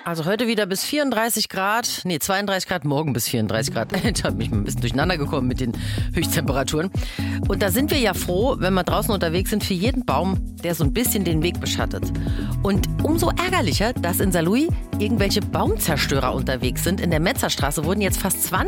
Also heute wieder bis 34 Grad, 32 Grad, morgen bis 34 Grad. Ich habe mich mal ein bisschen durcheinander gekommen mit den Höchsttemperaturen. Und da sind wir ja froh, wenn wir draußen unterwegs sind, für jeden Baum, der so ein bisschen den Weg beschattet. Und umso ärgerlicher, dass in Saarlouis irgendwelche Baumzerstörer unterwegs sind. In der Metzerstraße wurden jetzt fast 20